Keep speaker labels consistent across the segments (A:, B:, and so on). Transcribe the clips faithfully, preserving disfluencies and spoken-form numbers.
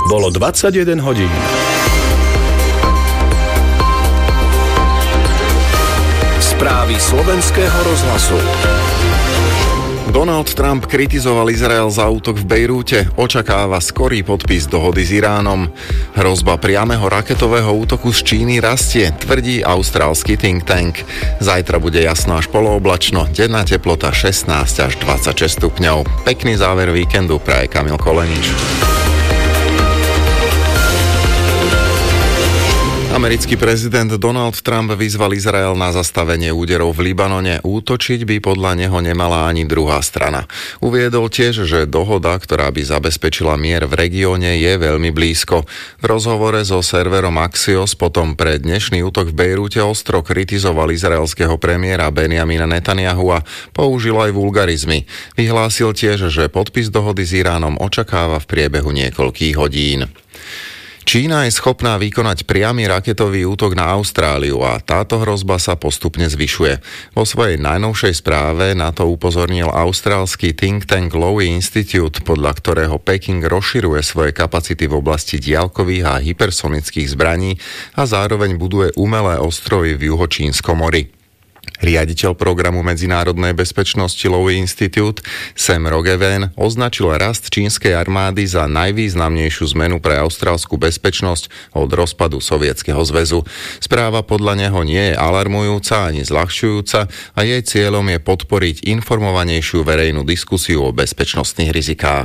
A: Bolo dvadsaťjeden hodín. Správy slovenského rozhlasu.
B: Donald Trump kritizoval Izrael za útok v Bejrúte, očakáva skorý podpis dohody s Iránom. Hrozba priameho raketového útoku z Číny rastie, tvrdí austrálsky think tank. Zajtra bude jasno až polooblačno, denná teplota šestnásť až dvadsaťšesť stupňov. Pekný záver víkendu praje Kamil Kolenič. Americký prezident Donald Trump vyzval Izrael na zastavenie úderov v Libanone. Útočiť by podľa neho nemala ani druhá strana. Uviedol tiež, že dohoda, ktorá by zabezpečila mier v regióne, je veľmi blízko. V rozhovore so serverom Axios potom pre dnešný útok v Bejrúte ostro kritizoval izraelského premiéra Benjamina Netanyahu a použil aj vulgarizmy. Vyhlásil tiež, že podpis dohody s Iránom očakáva v priebehu niekoľkých hodín. Čína je schopná vykonať priamy raketový útok na Austráliu a táto hrozba sa postupne zvyšuje. Vo svojej najnovšej správe na to upozornil austrálsky think tank Lowy Institute, podľa ktorého Peking rozširuje svoje kapacity v oblasti diaľkových a hypersonických zbraní a zároveň buduje umelé ostrovy v Juhočínskom mori. Riaditeľ programu medzinárodnej bezpečnosti Lowy Institute Sam Rogeven označil rast čínskej armády za najvýznamnejšiu zmenu pre austrálsku bezpečnosť od rozpadu Sovietskeho zväzu. Správa podľa neho nie je alarmujúca ani zľahčujúca a jej cieľom je podporiť informovanejšiu verejnú diskusiu o bezpečnostných rizikách.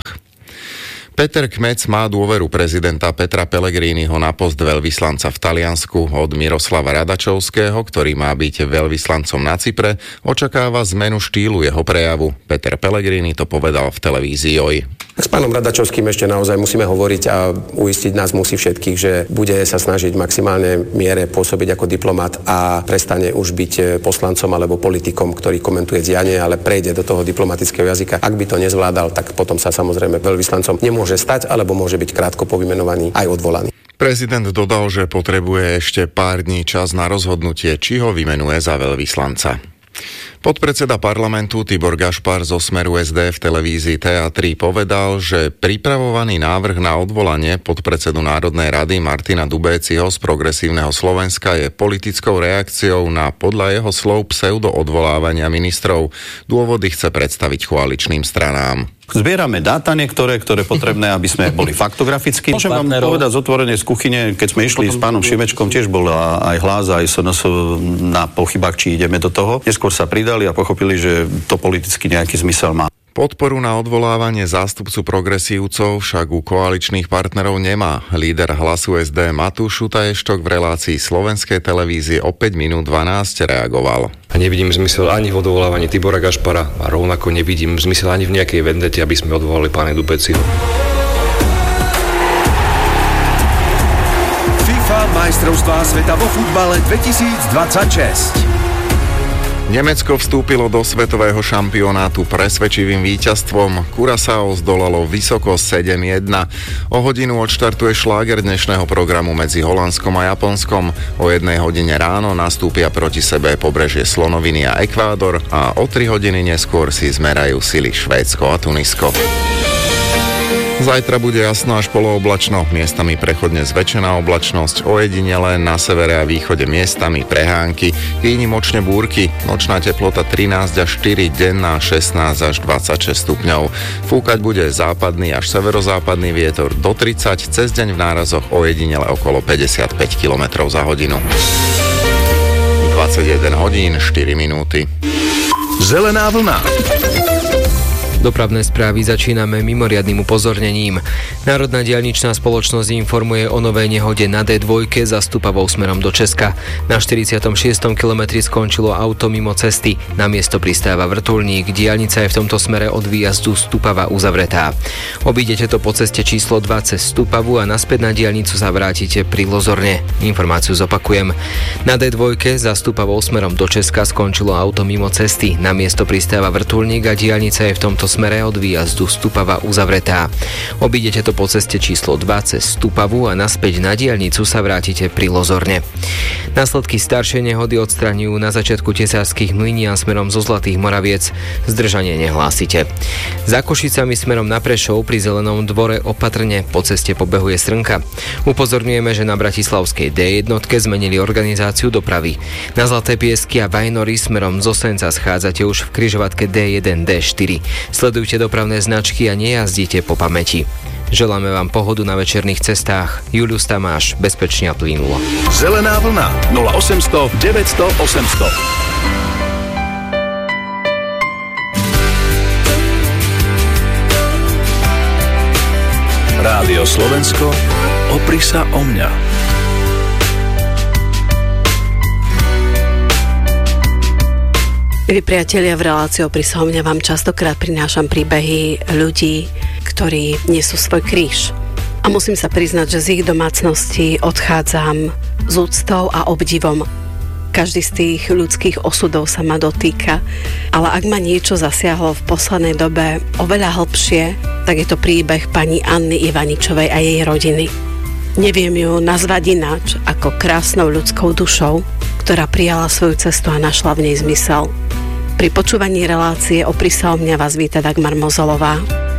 B: Peter Kmec má dôveru prezidenta Petra Pellegriniho na post veľvyslanca v Taliansku. Od Miroslava Radačovského, ktorý má byť veľvyslancom na Cypre, očakáva zmenu štýlu jeho prejavu. Peter Pellegrini to povedal v televízii Oj.
C: S pánom Radačovským ešte naozaj musíme hovoriť a uistiť nás musí všetkých, že bude sa snažiť v maximálnej miere pôsobiť ako diplomat a prestane už byť poslancom alebo politikom, ktorý komentuje dianie, ale prejde do toho diplomatického jazyka. Ak by to nezvládal, tak potom sa samozrejme veľvyslancom nemôže stať, alebo môže byť krátko po vymenovaní aj odvolaný.
B: Prezident dodal, že potrebuje ešte pár dní čas na rozhodnutie, či ho vymenuje za veľvyslanca. Podpredseda parlamentu Tibor Gašpar zo Smeru es dé v televízii té á tri povedal, že pripravovaný návrh na odvolanie podpredsedu Národnej rady Martina Dubéciho z Progresívneho Slovenska je politickou reakciou na podľa jeho slov pseudo-odvolávania ministrov. Dôvody chce predstaviť koaličným stranám.
D: Zbierame dáta niektoré, ktoré potrebné, aby sme boli faktograficky. Môžem vám povedať z otvorene z kuchyne, keď sme išli s pánom Šimečkom, tiež bol aj hlas, aj es en es na pochybách, či ideme do toho. Neskôr sa pridali a pochopili, že to politicky nejaký zmysel má.
B: Podporu na odvolávanie zástupcu progresívcov však u koaličných partnerov nemá. Líder Hlasu es dé Matúš Šutaještok v relácii Slovenskej televízie o päť minút dvanásť reagoval.
E: A nevidím zmysel ani v odvolávaní Tibora Gašpara a rovnako nevidím zmysel ani v nejakej vendete, aby sme odvolali pána Dubéciho.
A: FIFA majstrovstvá sveta vo futbale dvetisícdvadsaťšesť.
B: Nemecko vstúpilo do svetového šampionátu presvedčivým víťazstvom. Curaçao zdolalo vysoko sedem jedna. O hodinu odštartuje šláger dnešného programu medzi Holandskom a Japonskom. O jednej hodine ráno nastúpia proti sebe pobrežie Slonoviny a Ekvádor a o tri hodiny neskôr si zmerajú sily Švédsko a Tunisko. Zajtra bude jasno až polooblačno, miestami prechodne zväčšená oblačnosť, ojedinele na severe a východe miestami prehánky, výnimočne búrky, nočná teplota trinásť až štyri, denná šestnásť až dvadsaťšesť stupňov. Fúkať bude západný až severozápadný vietor do tridsať, cez deň v nárazoch ojedinele okolo päťdesiatpäť kilometrov za hodinu. dvadsaťjeden hodín, štyri minúty.
A: Zelená vlna.
F: Dopravné správy začíname mimoriadnym upozornením. Národná diaľničná spoločnosť informuje o novej nehode na dé dva zastupavou smerom do Česka. Na štyridsiatom šiestom kilometri skončilo auto mimo cesty. Na miesto pristáva vrtuľník. Diaľnica je v tomto smere od výjazdu Stupava uzavretá. Obídete to po ceste číslo dva cez Stupavu a naspäť na diaľnicu sa vrátite pri Lozorne. Informáciu zopakujem. Na dé dva zastupavou smerom do Česka skončilo auto mimo cesty. Na miesto pristáva vrtuľník a diaľnica je v tomto smere od výjazdu Stupava uzavretá. Obídete to po ceste číslo dva cez Stupavu a naspäť na diaľnicu sa vrátite pri Lozorne. Následky staršej nehody odstraňujú na začiatku Tesárskych Mlynian smerom zo Zlatých Moraviec. Zdržanie nehlásite. Za Košicami smerom na Prešov pri Zelenom dvore opatrne, po ceste pobehuje srnka. Upozorňujeme, že na bratislavskej dé jednotke zmenili organizáciu dopravy. Na Zlaté Piesky a Vajnory smerom zo Senca schádzate už v križovatke dé jeden dé štyri. Sledujte dopravné značky a nejazdite po pamäti. Želáme vám pohodu na večerných cestách. Julius Tamáš, bezpečne a plynulo.
A: Zelená vlna nula osemsto deväťsto osemsto. Rádio Slovensko, opri sa o mňa.
G: Milí priatelia, v relácii Opri sa o mňa vám častokrát prinášam príbehy ľudí, ktorí nesú svoj kríž. A musím sa priznať, že z ich domácnosti odchádzam s úctou a obdivom. Každý z tých ľudských osudov sa ma dotýka, ale ak ma niečo zasiahlo v poslednej dobe oveľa hlbšie, tak je to príbeh pani Anny Ivaničovej a jej rodiny. Neviem ju nazvať ináč ako krásnou ľudskou dušou, ktorá prijala svoju cestu a našla v nej zmysel. Pri počúvaní relácie Opri sa o mňa vás víta Dagmar Mozolová.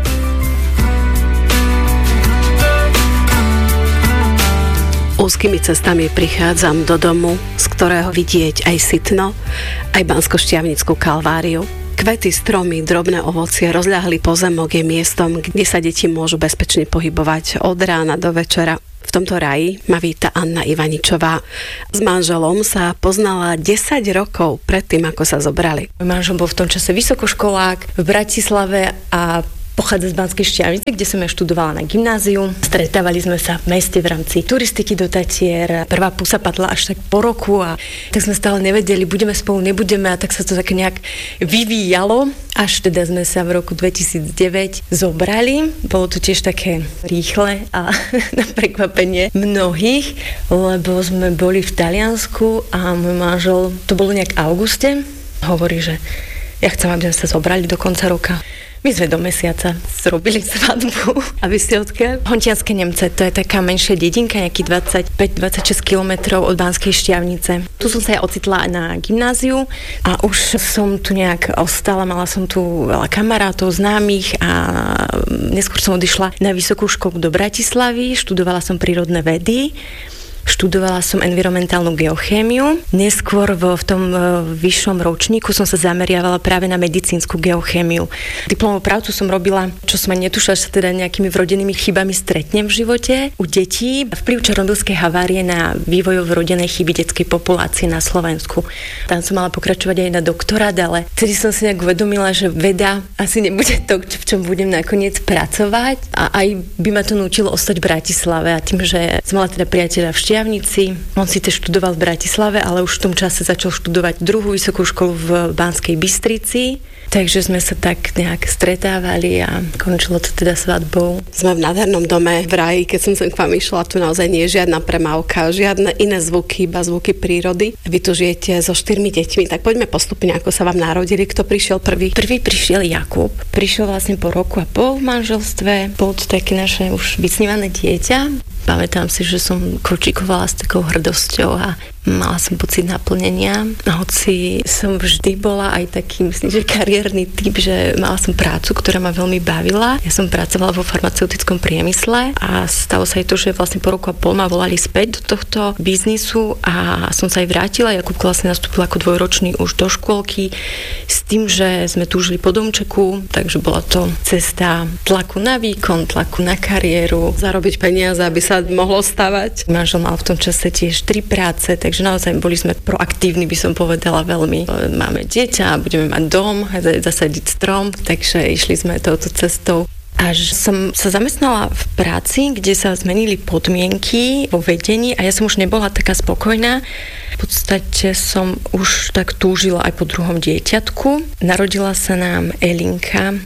G: Úzkými cestami prichádzam do domu, z ktorého vidieť aj Sitno, aj Banskoštiavnickú Kalváriu. Kvety, stromy, drobné ovocie, rozľahlý pozemok je miestom, kde sa deti môžu bezpečne pohybovať od rána do večera. V tomto raji ma víta Anna Ivaničová. S manželom sa poznala desať rokov predtým, ako sa zobrali.
H: Môj manžel bol v tom čase vysokoškolák v Bratislave a pochádza z Banskej Štiavnice, kde som ja študovala na gymnáziu. Stretávali sme sa v meste v rámci turistiky do Tatier. Prvá pusa padla až tak po roku a tak sme stále nevedeli, budeme spolu, nebudeme, a tak sa to tak nejak vyvíjalo. Až teda sme sa v roku dvetisícdeväť zobrali. Bolo to tiež také rýchle a na prekvapenie mnohých, lebo sme boli v Taliansku a môj manžel, to bolo nejak v auguste, hovorí, že ja chcem, aby sme sa zobrali do konca roka. My sme do mesiaca zrobili svadbu. A vy ste odkiaľ? Hontianske Nemce, to je taká menšia dedinka, nejakých dvadsaťpäť dvadsaťšesť kilometrov od Banskej Štiavnice. Tu som sa ja ocitla na gymnáziu a už som tu nejak ostala, mala som tu veľa kamarátov, známych a neskôr som odišla na vysokú školu do Bratislavy, študovala som prírodné vedy. Študovala som environmentálnu geochémiu. Neskôr v, v tom vyššom ročníku som sa zameriavala práve na medicínsku geochémiu. Diplomovú prácu som robila, čo som ani netušila, že sa teda nejakými vrodenými chybami stretnem v živote u detí. Vplyv černobylskej havárie na vývoj vrodenej chyby detskej populácie na Slovensku. Tam som mala pokračovať aj na doktorát, ale vtedy som si nejak uvedomila, že veda asi nebude to, v čom budem nakoniec pracovať. A aj by ma to nútilo ostať v Bratislave. A tým, že som mala teda priateľa v Štiavnici. On síce študoval v Bratislave, ale už v tom čase začal študovať druhú vysokú školu v Banskej Bystrici. Takže sme sa tak nejak stretávali a končilo to teda svadbou.
G: Sme v nádhernom dome v raji. Keď som sem k vám išla, tu naozaj nie je žiadna premávka, žiadne iné zvuky, iba zvuky prírody. Vy tu žijete so štyrmi deťmi, tak poďme postupne, ako sa vám narodili. Kto prišiel prvý?
H: Prvý prišiel Jakub. Prišiel vlastne po roku a pol v manželstve. Bolo to také naše už vysnívané dieťa. Pamätám si, že som kočíkovala s takou hrdosťou a mala som pocit naplnenia. Hoci som vždy bola aj taký, myslím, že kariérny typ, že mala som prácu, ktorá ma veľmi bavila. Ja som pracovala vo farmaceutickom priemysle a stalo sa aj to, že vlastne po roku a pol ma volali späť do tohto biznisu a som sa aj vrátila. Jakub vlastne nastúpil ako dvojročný už do škôlky s tým, že sme túžili po domčeku, takže bola to cesta tlaku na výkon, tlaku na kariéru.
G: Zarobiť peniaze, aby sa mohlo stavať.
H: Manžel mal v tom čase tiež tri práce, takže naozaj boli sme proaktívni, by som povedala veľmi. Máme dieťa, budeme mať dom, zasadiť strom, takže išli sme touto cestou. Až som sa zamestnala v práci, kde sa zmenili podmienky vo vedení a ja som už nebola taká spokojná. V podstate som už tak túžila aj po druhom dieťatku. Narodila sa nám Elinka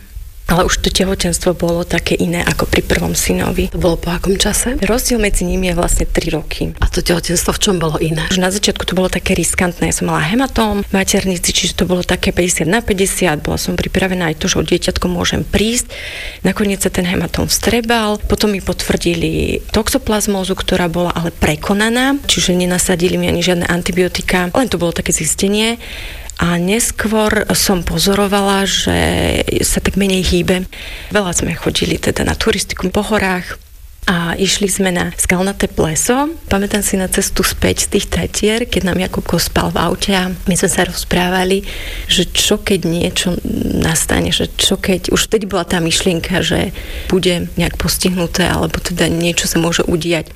H: Ale už to tehotenstvo bolo také iné ako pri prvom synovi.
G: To bolo po akom čase?
H: Rozdiel medzi nimi je vlastne tri roky.
G: A to tehotenstvo v čom bolo iné?
H: Už na začiatku to bolo také riskantné. Ja som mala hematóm v maternici, čiže to bolo také päťdesiat na päťdesiat. Bola som pripravená aj to, že o dieťatko môžem prísť. Nakoniec sa ten hematóm vstrebal. Potom mi potvrdili toxoplazmózu, ktorá bola ale prekonaná, čiže nenasadili mi ani žiadne antibiotika. Len to bolo také zistenie. A neskôr som pozorovala, že sa tak menej hýbe. Veľa sme chodili teda na turistiku po horách a išli sme na skalnaté pleso. Pamätám si na cestu späť z tých Tatier, keď nám Jakubko spal v aute a my sme sa rozprávali, že čo keď niečo nastane, že čo keď, už vtedy bola tá myšlienka, že bude nejak postihnuté, alebo teda niečo sa môže udiať.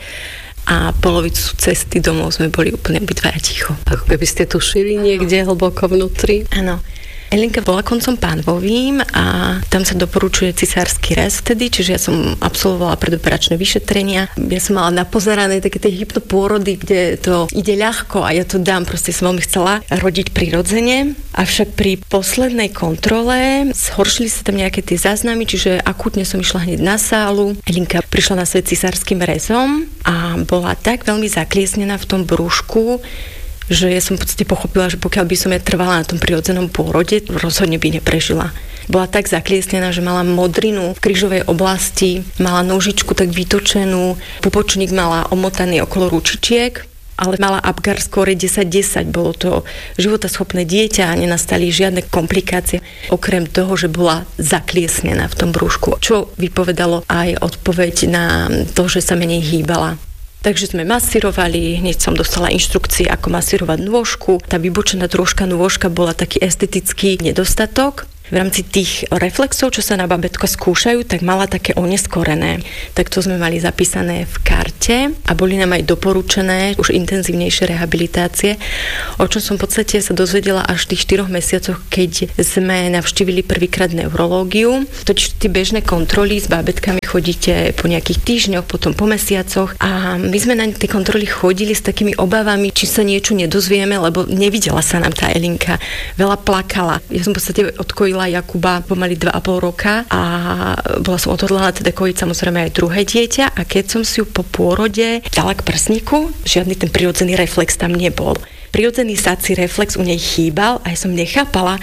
H: A polovicu cesty domov sme boli úplne obidvaja ticho.
G: Ako keby ste tušili niekde hlboko vnútri?
H: Áno. Elinka bola koncom pánvovým a tam sa doporučuje cisársky rez vtedy, čiže ja som absolvovala predoperačné vyšetrenia. Ja som mala napozerané také tie hypnopôrody, kde to ide ľahko a ja to dám, proste som veľmi chcela rodiť prirodzene. Avšak pri poslednej kontrole zhoršili sa tam nejaké tie záznamy, čiže akútne som išla hneď na sálu. Elinka prišla na svet cisárskym rezom a bola tak veľmi zakliesnená v tom brúšku, že ja som v podstate pochopila, že pokiaľ by som ja trvala na tom prirodzenom pôrode, rozhodne by neprežila. Bola tak zakliesnená, že mala modrinu v krížovej oblasti, mala nožičku tak vytočenú, pupočník mala omotaný okolo ručičiek, ale mala Apgar skóre desať desať. Bolo to životaschopné dieťa a nenastali žiadne komplikácie, okrem toho, že bola zakliesnená v tom brúšku, čo vypovedalo aj odpoveď na to, že sa menej hýbala. Takže sme masírovali, hneď som dostala inštrukcie, ako masírovať nôžku. Tá vybočená troška nôžka bola taký estetický nedostatok. V rámci tých reflexov, čo sa na babetko skúšajú, tak mala také oneskorené. Tak to sme mali zapísané v karte a boli nám aj doporučené už intenzívnejšie rehabilitácie, o čom som v podstate sa dozvedela až v tých štyroch mesiacoch, keď sme navštívili prvýkrát neurológiu. Totiž tie bežné kontroly s babetkami chodíte po nejakých týždňoch, potom po mesiacoch a my sme na tie kontroly chodili s takými obavami, či sa niečo nedozvieme, lebo nevidela sa nám tá Elinka. Veľa plakala. Ja som v podstate odkojila Jakuba pomaly dva a pol roka a bola som odhodlaná teda kojiť samozrejme aj druhé dieťa a keď som si ju po pôrode dala k prsníku, žiadny ten prirodzený reflex tam nebol. Prirodzený sací reflex u nej chýbal a ja som nechápala,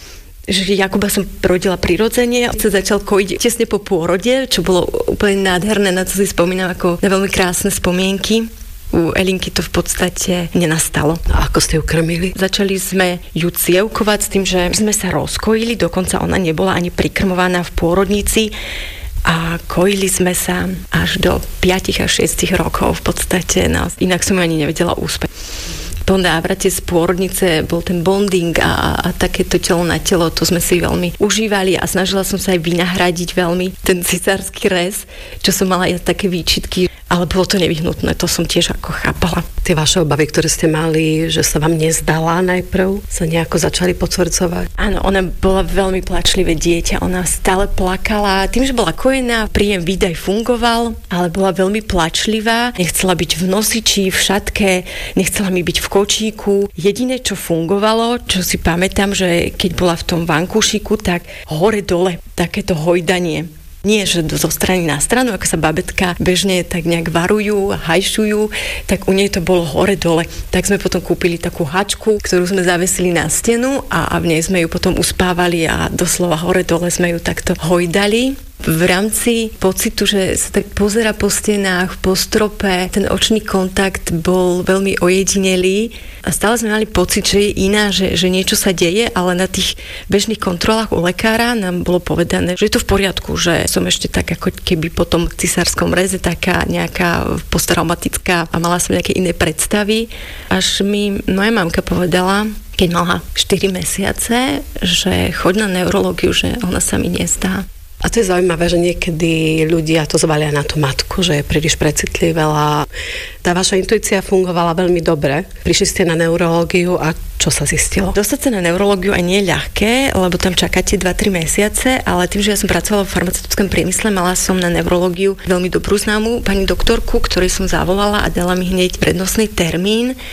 H: že Jakuba som rodila prirodzene, sa začal kojiť tesne po pôrode, čo bolo úplne nádherné, na to si spomínam ako na veľmi krásne spomienky. U Elinky to v podstate nenastalo.
G: A ako ste ju krmili?
H: Začali sme ju cievkovať s tým, že sme sa rozkojili, dokonca ona nebola ani prikrmovaná v pôrodnici a kojili sme sa až do päť až šesť rokov v podstate. No, inak som ju ani nevedela úspieť. Po návrate z pôrodnice bol ten bonding a, a takéto telo na telo, to sme si veľmi užívali a snažila som sa aj vynahradiť veľmi ten cisársky rez, čo som mala aj také výčitky, ale bolo to nevyhnutné, to som tiež ako chápala.
G: Tie vaše obavy, ktoré ste mali, že sa vám nezdala najprv, sa nejako začali potvrdzovať?
H: Áno, ona bola veľmi plačlivé dieťa, ona stále plakala, tým, že bola kojená, príjem výdaj fungoval, ale bola veľmi plačlivá, nechcela byť v nosiči, v šatke, nechcela mi byť v kočíku. Jediné, čo fungovalo, čo si pamätám, že keď bola v tom vankúšiku, tak hore-dole, takéto hojdanie. Nie, že zo strany na stranu, ako sa babetka bežne tak nejak varujú, hajšujú, tak u nej to bolo hore-dole. Tak sme potom kúpili takú hačku, ktorú sme zavesili na stenu a, a v nej sme ju potom uspávali a doslova hore-dole sme ju takto hojdali. V rámci pocitu, že sa tak pozerá po stenách, po strope, ten očný kontakt bol veľmi ojedinelý a stále sme mali pocit, že je iná, že, že niečo sa deje, ale na tých bežných kontrolách u lekára nám bolo povedané, že je to v poriadku, že som ešte tak ako keby po tom cisárskom reze taká nejaká posttraumatická a mala som nejaké iné predstavy. Až mi moja mamka povedala, keď mala štyri mesiace, že choď na neurológiu, že ona sa mi nezdá.
G: A to je zaujímavé, že niekedy ľudia to zvalia na tú matku, že je príliš precitlivá. Tá vaša intuícia fungovala veľmi dobre. Prišli ste na neurológiu a čo sa zistilo?
H: Dostať sa na neurológiu aj nie je ľahké, lebo tam čakáte dva tri mesiace, ale tým, že ja som pracovala v farmaceutickom priemysle, mala som na neurológiu veľmi dobrú známu pani doktorku, ktorej som zavolala a dala mi hneď prednostný termín.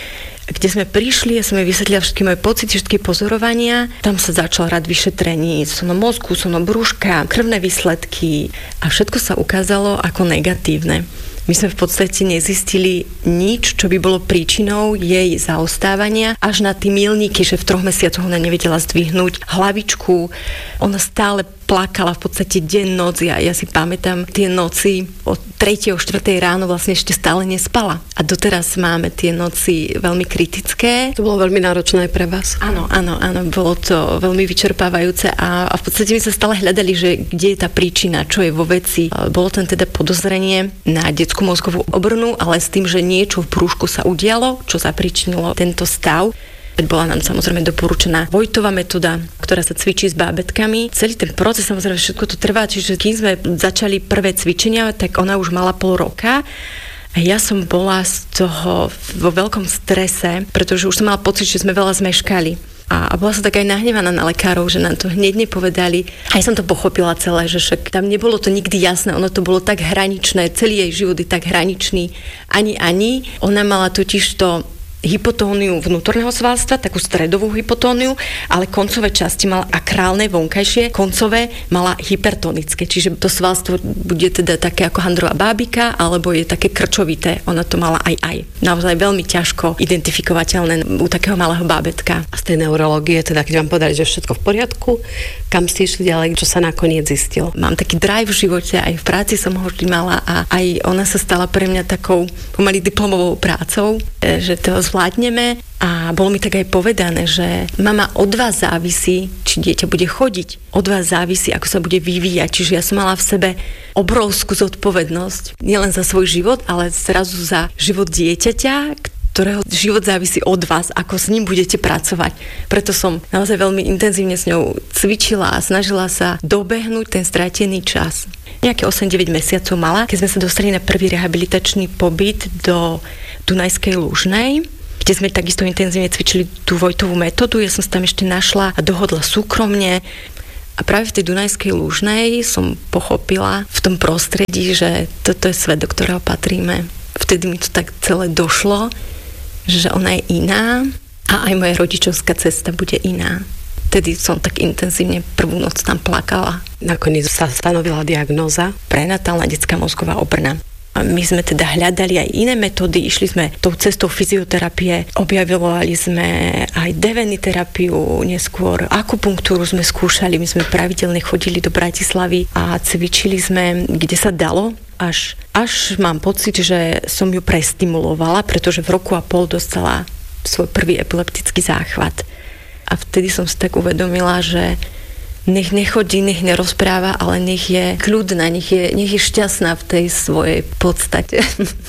H: kde sme prišli, ja som jej vysvetlila všetky moje pocity, všetky pozorovania. Tam sa začal rad vyšetrení, sono mozgu, sono brúška, krvné výsledky a všetko sa ukázalo ako negatívne. My sme v podstate nezistili nič, čo by bolo príčinou jej zaostávania, až na tie milníky, že v troch mesiacoch ona nevedela zdvihnúť hlavičku. Ona stále plakala v podstate deň, noc. Ja, ja si pamätám tie noci od tretej, štvrtej ráno vlastne ešte stále nespala. A doteraz máme tie noci veľmi kritické.
G: To bolo veľmi náročné pre vás.
H: Áno, áno, áno, bolo to veľmi vyčerpávajúce a, a v podstate my sa stále hľadali, že kde je tá príčina, čo je vo veci. Bolo tam teda podozrenie na detskú mozgovú obrnu, ale s tým, že niečo v brúšku sa udialo, čo zapričinilo tento stav. Bola nám samozrejme doporučená Vojtová metóda, ktorá sa cvičí s bábetkami. Celý ten proces, samozrejme všetko to trvá, čiže kým sme začali prvé cvičenia, tak ona už mala pol roka. A ja som bola z toho vo veľkom strese, pretože už som mala pocit, že sme veľa zmeškali. A bola som tak aj nahnevaná na lekárov, že nám to hneď nepovedali. A ja som to pochopila celé, že však tam nebolo to nikdy jasné, ono to bolo tak hraničné, celý jej život je tak hraničný. Ani, ani. Ona mala totiž to hypotóniu vnútorného svalstva, takú stredovú hypotóniu, ale koncové časti mala akrálne, vonkajšie, koncové mala hypertonické, čiže to svalstvo bude teda také ako handrová bábika, alebo je také krčovité, ona to mala aj aj. Naozaj veľmi ťažko identifikovateľné u takého malého bábetka.
G: A z tej neurológie, teda keď vám povedali, že všetko v poriadku, kam ste išli ďalej, čo sa nakoniec zistilo?
H: Mám taký drive v živote, aj v práci som ho vždy mala a aj ona sa stala pre mňa takou pomaly diplomovou prácou, že to zvládneme a bolo mi tak aj povedané, že mama, od vás závisí, či dieťa bude chodiť. Od vás závisí, ako sa bude vyvíjať. Čiže ja som mala v sebe obrovskú zodpovednosť. Nielen za svoj život, ale zrazu za život dieťaťa, ktorého život závisí od vás, ako s ním budete pracovať. Preto som naozaj veľmi intenzívne s ňou cvičila a snažila sa dobehnúť ten stratený čas. Nejaké osem deväť mesiacov mala, keď sme sa dostali na prvý rehabilitačný pobyt do Dunajskej Lužnej, kde sme takisto intenzívne cvičili tú Vojtovú metódu. Ja som sa tam ešte našla a dohodla súkromne. A práve v tej Dunajskej Lužnej som pochopila v tom prostredí, že toto je svet, do ktorého patríme. Vtedy mi to tak celé došlo, že ona je iná a aj moja rodičovská cesta bude iná. Vtedy som tak intenzívne prvú noc tam plakala.
G: Nakoniec sa stanovila diagnóza
H: prenatálna detská mozgová obrna. A my sme teda hľadali aj iné metódy, išli sme tou cestou fyzioterapie, objavovali sme aj dé vé en terapiu, neskôr akupunktúru sme skúšali, my sme pravidelne chodili do Bratislavy a cvičili sme, kde sa dalo, až, až mám pocit, že som ju prestimulovala, pretože v roku a pol dostala svoj prvý epileptický záchvat. A vtedy som si tak uvedomila, že nech nechodí, nech nerozpráva, ale nech je kľudná, nech je, nech je šťastná v tej svojej podstate.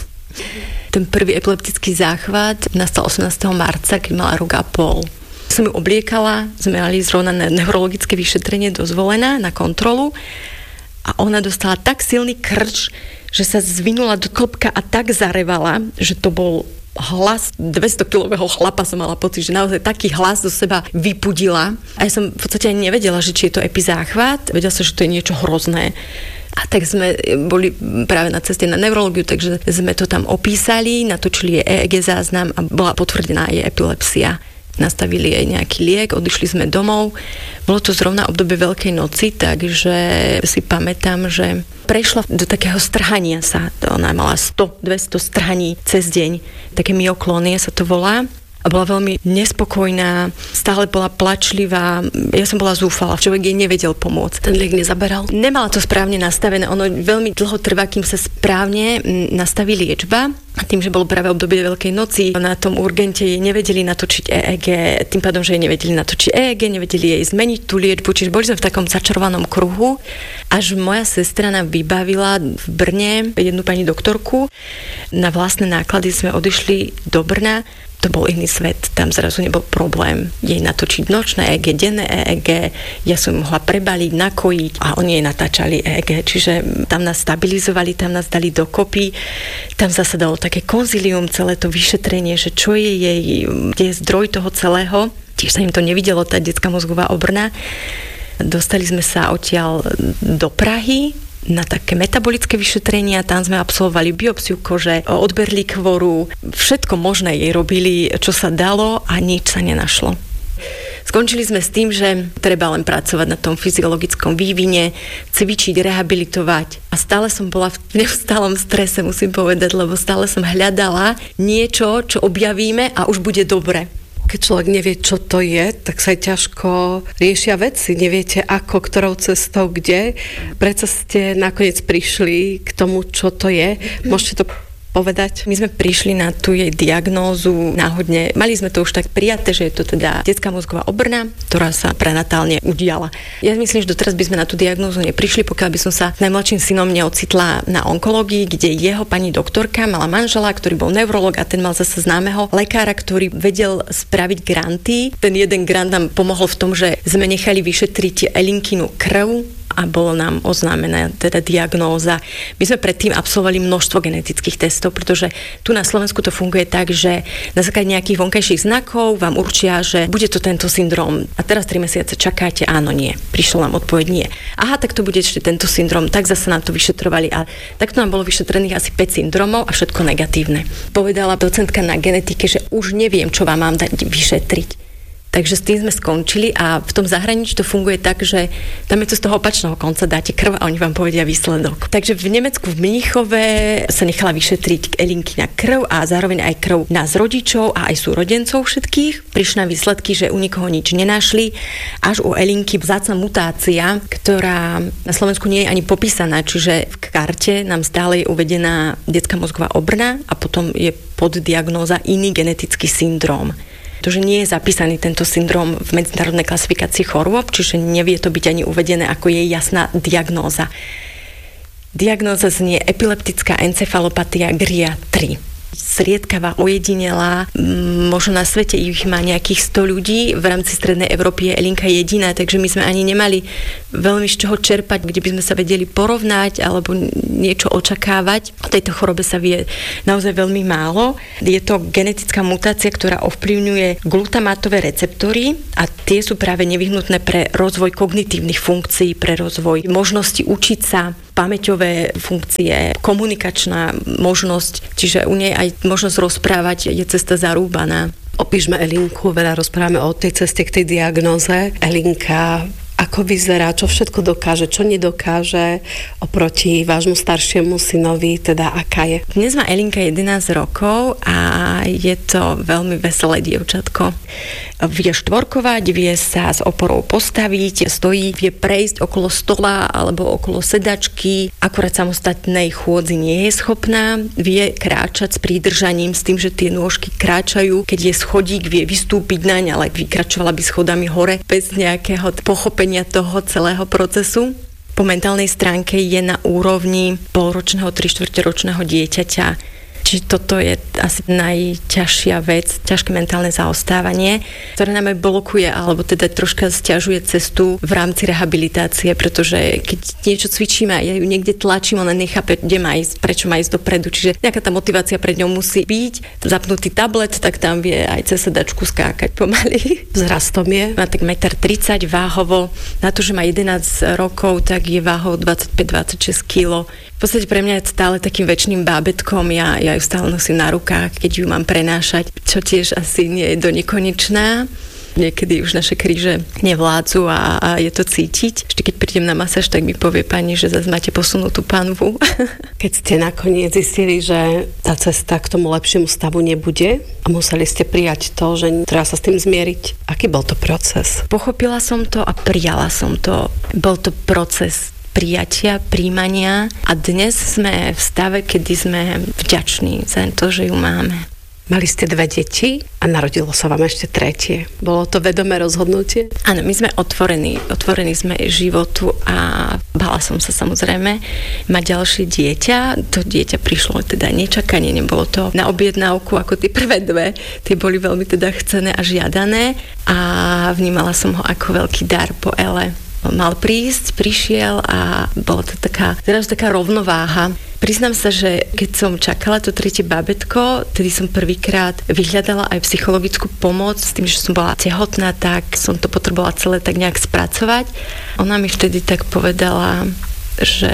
H: Ten prvý epileptický záchvat nastal osemnásteho marca, keď mala rok a pol. Som ju obliekala, sme mali zrovna na neurologické vyšetrenie dozvolená na kontrolu a ona dostala tak silný krč, že sa zvinula do klopka a tak zarevala, že to bol hlas dvestokilového chlapa, som mala pocit, že naozaj taký hlas do seba vypudila. A ja som v podstate ani nevedela, že či je to epizáchvat. Vedela som, že to je niečo hrozné. A tak sme boli práve na ceste na neurológiu, takže sme to tam opísali, natočili jej é é gé záznam a bola potvrdená jej epilepsia. Nastavili jej nejaký liek, odišli sme domov. Bolo to zrovna obdobie Veľkej noci, takže si pamätám, že prešla do takého strhania sa. Ona mala sto dvesto strhaní cez deň. Také myoklónie sa to volá. A bola veľmi nespokojná, stále bola plačlivá. Ja som bola zúfala, človek jej nevedel pomôcť.
G: Ten liek nezaberal?
H: Nemala to správne nastavené. Ono veľmi dlho trvá, kým sa správne nastaví liečba. A tým, že bolo práve obdobie Veľkej noci, na tom urgente jej nevedeli natočiť é é gé, tým pádom, že jej nevedeli natočiť é é gé, nevedeli jej zmeniť tú liečbu, čiže boli sme v takom začarovanom kruhu. Až moja sestra nám vybavila v Brne jednu pani doktorku. Na vlastné náklady sme odišli do Brna. To bol iný svet, tam zrazu nebol problém jej natočiť nočné é é gé, denné é é gé, ja som mohla prebaliť, nakojiť a oni jej natáčali é é gé, čiže tam nás stabilizovali, tam nás dali dokopy, tam zase dalo také konzilium, celé to vyšetrenie, že čo je jej, kde je zdroj toho celého, tiež sa im to nevidelo, tá detská mozgová obrna. Dostali sme sa odtiaľ do Prahy, na také metabolické vyšetrenia, tam sme absolvovali biopsiu kože, odber likvoru, všetko možné jej robili, čo sa dalo a nič sa nenašlo. Skončili sme s tým, že treba len pracovať na tom fyziologickom vývine, cvičiť, rehabilitovať. A stále som bola v neustálom strese, musím povedať, lebo stále som hľadala niečo, čo objavíme a už bude dobre.
G: Keď človek nevie, čo to je, tak sa aj ťažko riešia veci. Neviete ako, ktorou cestou, kde. Prečo ste nakoniec prišli k tomu, čo to je? Môžete to povedať?
H: My sme prišli na tú jej diagnózu náhodne. Mali sme to už tak prijaté, že je to teda detská mozgová obrna, ktorá sa prenatálne udiala. Ja myslím, že doteraz by sme na tú diagnózu neprišli, pokiaľ by som sa s najmladším synom neocitla na onkológii, kde jeho pani doktorka mala manžela, ktorý bol neurolog a ten mal zase známeho lekára, ktorý vedel spraviť granty. Ten jeden grant nám pomohol v tom, že sme nechali vyšetriť Elinkinu krv a bolo nám oznámená teda diagnóza. My sme predtým absolvovali množstvo genetických testov, pretože tu na Slovensku to funguje tak, že na základe nejakých vonkajších znakov vám určia, že bude to tento syndrom. A teraz tri mesiace čakáte, áno, nie. Prišla nám odpoveď nie. Aha, tak to bude ešte tento syndrom, tak zase nám to vyšetrovali. A takto nám bolo vyšetrených asi päť syndromov a všetko negatívne. Povedala docentka na genetike, že už neviem, čo vám mám dať vyšetriť. Takže s tým sme skončili a v tom zahraničí to funguje tak, že tam je to z toho opačného konca, dáte krv a oni vám povedia výsledok. Takže v Nemecku v Mníchove sa nechala vyšetriť Elinkina krv a zároveň aj krv nás rodičov a aj súrodencov všetkých. Prišli na výsledky, že u nikoho nič nenašli, až u Elinky vzácna mutácia, ktorá na Slovensku nie je ani popísaná, čiže v karte nám stále je uvedená detská mozgová obrna a potom je poddiagnóza iný genetický syndróm. Pretože nie je zapísaný tento syndrom v medzinárodnej klasifikácii chorôb, čiže nevie to byť ani uvedené ako jej jasná diagnóza. Diagnóza znie epileptická encefalopatia Gria tri. Sriedkavá, ojedinelá, možno na svete ich má nejakých sto ľudí, v rámci Strednej Európy je Elinka jediná, takže my sme ani nemali veľmi z čoho čerpať, kde by sme sa vedeli porovnať alebo niečo očakávať. O tejto chorobe sa vie naozaj veľmi málo. Je to genetická mutácia, ktorá ovplyvňuje glutamátové receptory a tie sú práve nevyhnutné pre rozvoj kognitívnych funkcií, pre rozvoj možnosti učiť sa, pamäťové funkcie, komunikačná možnosť, čiže u nej aj možnosť rozprávať je cesta zarúbaná.
G: Opíšme Elinku, veľa rozprávame o tej ceste k tej diagnóze. Elinka, ako vyzerá, čo všetko dokáže, čo nedokáže oproti vášmu staršiemu synovi, teda aká je?
H: Dnes má Elinka jedenásť rokov a je to veľmi veselé dievčatko. Vie štvorkovať, vie sa s oporou postaviť, stojí, vie prejsť okolo stola alebo okolo sedačky, akurát samostatnej chôdzi nie je schopná, vie kráčať s prídržaním, s tým, že tie nôžky kráčajú, keď je schodík, vie vystúpiť naň, ale vykračovala by schodami hore bez nejakého pochopenia toho celého procesu. Po mentálnej stránke je na úrovni polročného, trištvrťročného dieťaťa. Čiže toto je asi najťažšia vec, ťažké mentálne zaostávanie, ktoré nám aj blokuje, alebo teda troška sťažuje cestu v rámci rehabilitácie, pretože keď niečo cvičíme a ja ju niekde tlačím, ona nechápe, kde má ísť, prečo má ísť dopredu. Čiže nejaká tá motivácia pred ňou musí byť. Zapnutý tablet, tak tam vie aj cez sedačku skákať pomaly.
G: Vzrastom je?
H: Má tak jeden tridsať metra váhovo. Na to, že má jedenásť rokov, tak je váhou dvadsaťpäť dvadsaťšesť kilogramov. V podstate pre mňa je stále takým väčšným bábätkom. Ja, ja ju stále nosím na rukách, keď ju mám prenášať, čo tiež asi nie je do nekonečná. Niekedy už naše kríže nevládzu a, a je to cítiť. Ešte keď prídem na masáž, tak mi povie pani, že zase máte posunutú panvu.
G: Keď ste nakoniec zistili, že tá cesta k tomu lepšiemu stavu nebude a museli ste prijať to, že treba sa s tým zmieriť. Aký bol to proces?
H: Pochopila som to a prijala som to. Bol to proces prijatia, príjmania a dnes sme v stave, kedy sme vďační za to, že ju máme.
G: Mali ste dve deti a narodilo sa vám ešte tretie. Bolo to vedomé rozhodnutie?
H: Áno, my sme otvorení. Otvorení sme životu a bála som sa samozrejme mať ďalšie dieťa. To dieťa prišlo teda nečakanie, nebolo to na objednávku ako tie prvé dve. Tie boli veľmi teda chcené a žiadané a vnímala som ho ako veľký dar po Ele. Mal prísť, prišiel a bola to taká, teraz taká rovnováha. Priznám sa, že keď som čakala to tretie bábätko, tedy som prvýkrát vyhľadala aj psychologickú pomoc, s tým, že som bola tehotná, tak som to potrebovala celé tak nejak spracovať. Ona mi vtedy tak povedala, že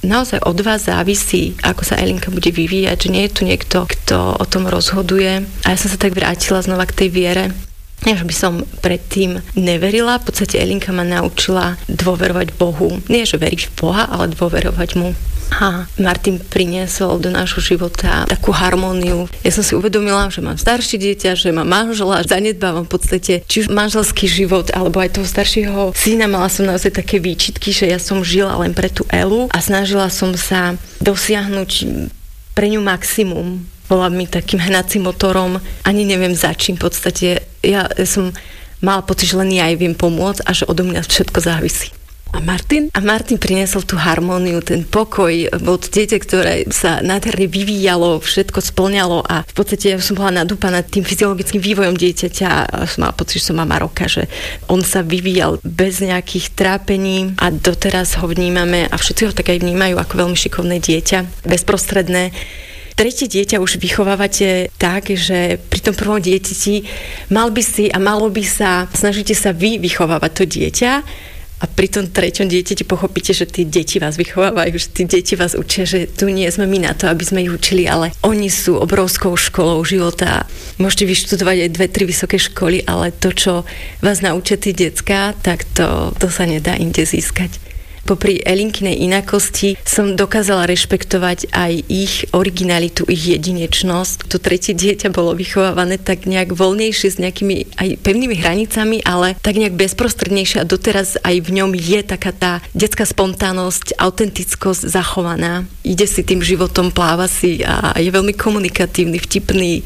H: naozaj od vás závisí, ako sa Elinka bude vyvíjať, že nie je tu niekto, kto o tom rozhoduje. A ja som sa tak vrátila znova k tej viere. Ja, že by som predtým neverila. V podstate Elinka ma naučila dôverovať Bohu. Nie, že veriť v Boha, ale dôverovať mu. A Martin priniesol do nášho života takú harmóniu. Ja som si uvedomila, že mám staršie dieťa, že mám manžela, zanedbávam v podstate či už manželský život, alebo aj toho staršieho syna. Mala som naozaj také výčitky, že ja som žila len pre tú Elu a snažila som sa dosiahnuť pre ňu maximum. Bola mi takým hnacím motorom, ani neviem za čím v podstate. Ja som mala pocit, že len ja jej viem pomôcť a že odo mňa všetko závisí.
G: A Martin?
H: A Martin priniesol tú harmóniu, ten pokoj, bol to dieťa, ktoré sa nádherne vyvíjalo, všetko splňalo a v podstate ja som bola nadúpaná tým fyziologickým vývojom dieťaťa a som mala pocit, že som mama roka, že on sa vyvíjal bez nejakých trápení a doteraz ho vnímame a všetci ho tak aj vnímajú ako veľmi šikovné dieťa, bezprostredné. Tretie dieťa už vychovávate tak, že pri tom prvom dieťati mal by si a malo by sa, snažíte sa vy vychovávať to dieťa a pri tom treťom dieťati pochopíte, že tí deti vás vychovávajú, že tí deti vás učia, že tu nie sme my na to, aby sme ich učili, ale oni sú obrovskou školou života. Môžete vyštudovať aj dve, tri vysoké školy, ale to, čo vás naučia tí decká, tak to, to sa nedá inde získať. Popri Elinkinej inakosti som dokázala rešpektovať aj ich originalitu, ich jedinečnosť. To tretie dieťa bolo vychovávané tak nejak voľnejšie s nejakými aj pevnými hranicami, ale tak nejak bezprostrednejšie a doteraz aj v ňom je taká tá detská spontánnosť, autentickosť zachovaná. Ide si tým životom, pláva si a je veľmi komunikatívny, vtipný,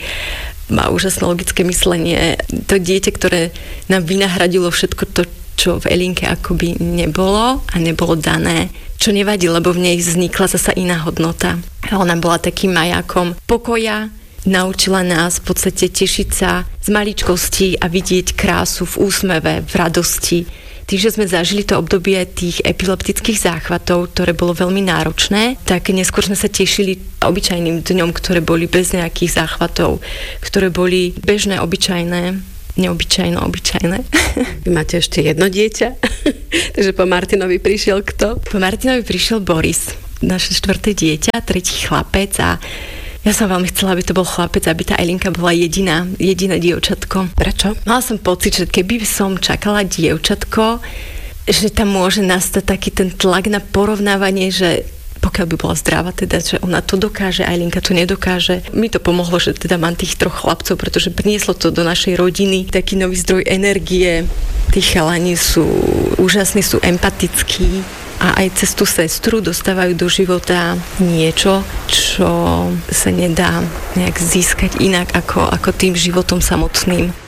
H: má úžasné logické myslenie. To dieťa, ktoré nám vynahradilo všetko to, čo v Elinke akoby nebolo a nebolo dané, čo nevadí, lebo v nej vznikla zasa iná hodnota. Ona bola takým majákom pokoja, naučila nás v podstate tešiť sa z maličkosti a vidieť krásu v úsmeve, v radosti. Tým, že sme zažili to obdobie tých epileptických záchvatov, ktoré bolo veľmi náročné, tak neskôr sme sa tešili obyčajným dňom, ktoré boli bez nejakých záchvatov, ktoré boli bežné, obyčajné, neobyčajno, obyčajné.
G: Vy máte ešte jedno dieťa, takže po Martinovi prišiel kto?
H: Po Martinovi prišiel Boris, naše štvrté dieťa, tretí chlapec a ja som veľmi chcela, aby to bol chlapec, aby tá Elinka bola jediná, jediné dievčatko.
G: Prečo?
H: Mala som pocit, že keby som čakala dievčatko, že tam môže nastať taký ten tlak na porovnávanie, že pokiaľ by bola zdravá, teda, že ona to dokáže, a Elinka to nedokáže. Mi to pomohlo, že teda mám tých troch chlapcov, pretože prinieslo to do našej rodiny taký nový zdroj energie. Tí chalani sú úžasní, sú empatickí a aj cez tú sestru dostávajú do života niečo, čo sa nedá nejak získať inak ako, ako tým životom samotným.